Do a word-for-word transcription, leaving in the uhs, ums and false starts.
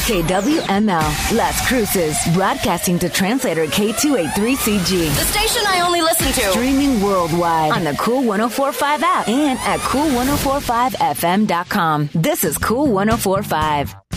K W M L, Las Cruces, broadcasting to translator K two eighty-three C G. The station I only listen to. Streaming worldwide on the Cool ten forty-five app and at cool ten forty-five F M dot com. This is Cool ten forty-five.